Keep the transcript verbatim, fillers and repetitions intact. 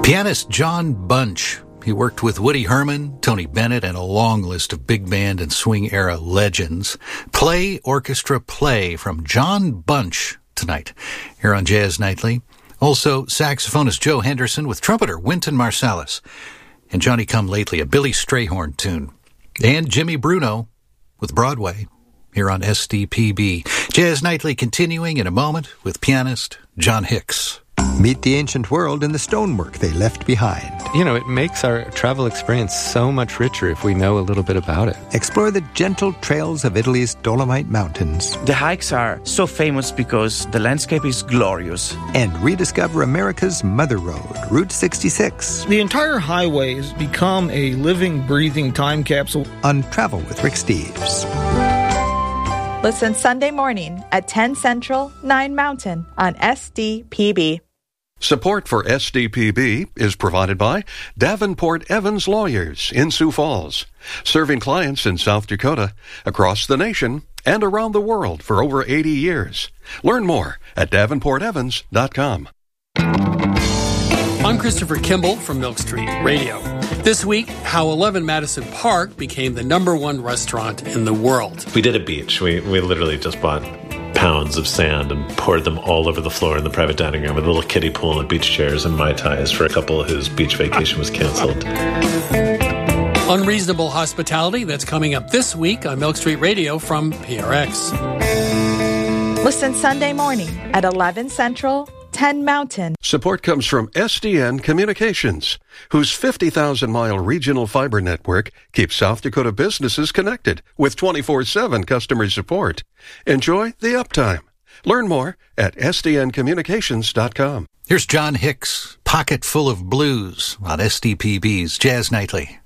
Pianist John Bunch. He worked with Woody Herman, Tony Bennett, and a long list of big band and swing-era legends. Play, orchestra, play from John Bunch tonight here on Jazz Nightly. Also, saxophonist Joe Henderson with trumpeter Wynton Marsalis. And Johnny Come Lately, a Billy Strayhorn tune. And Jimmy Bruno with Broadway here on S D P B. Jazz Nightly continuing in a moment with pianist John Hicks. Meet the ancient world and the stonework they left behind. You know, it makes our travel experience so much richer if we know a little bit about it. Explore the gentle trails of Italy's Dolomite Mountains. The hikes are so famous because the landscape is glorious. And rediscover America's Mother Road, Route sixty-six. The entire highway has become a living, breathing time capsule. On Travel with Rick Steves. Listen Sunday morning at ten Central, nine Mountain on S D P B. Support for S D P B is provided by Davenport Evans Lawyers in Sioux Falls, serving clients in South Dakota, across the nation, and around the world for over eighty years. Learn more at davenport evans dot com. I'm Christopher Kimball from Milk Street Radio. This week, how eleven Madison Park became the number one restaurant in the world. We did a beach. We we literally just bought pounds of sand and poured them all over the floor in the private dining room with a little kiddie pool and beach chairs and Mai Tais for a couple whose beach vacation was canceled. Unreasonable Hospitality, that's coming up this week on Milk Street Radio from P R X. Listen Sunday morning at eleven Central, ten Mountain. Support comes from S D N Communications, whose fifty thousand mile regional fiber network keeps South Dakota businesses connected with twenty-four seven customer support. Enjoy the uptime. Learn more at S D N communications dot com. Here's John Hicks, Pocket Full of Blues on S D P B's Jazz Nightly.